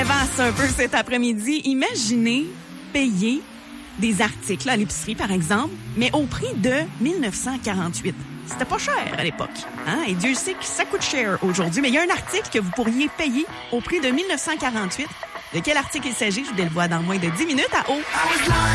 crevasse un peu cet après-midi. Imaginez payer des articles à l'épicerie, par exemple, mais au prix de 1948. C'était pas cher à l'époque. Hein? Et Dieu sait que ça coûte cher aujourd'hui. Mais il y a un article que vous pourriez payer au prix de 1948. De quel article il s'agit? Je vous le vois dans moins de 10 minutes à haut.